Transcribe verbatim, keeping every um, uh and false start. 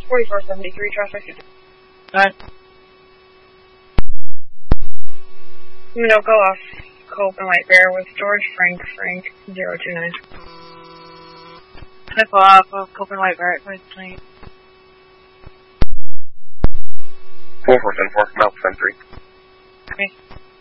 forty-four seventy-three traffic. Alright. No, go off. Cope and White Bear with George Frank Frank zero two nine. Clip off of Cope and White Bear at Point Plane. four four seven four, Mount ten three. Okay.